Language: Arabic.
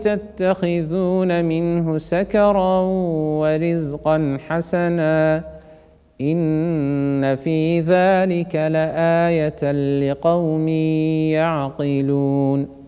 تتخذون منه سكرا ورزقا حسنا إن في ذلك لآية لقوم يعقلون